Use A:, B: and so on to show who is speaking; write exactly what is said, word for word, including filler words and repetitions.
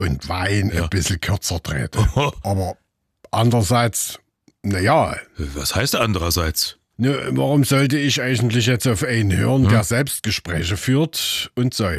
A: und Wein
B: Ja.
A: ein bisschen kürzer trete. Aber andererseits, naja,
B: Was heißt andererseits?
A: ne, warum sollte ich eigentlich jetzt auf einen hören, der Selbstgespräche führt und so?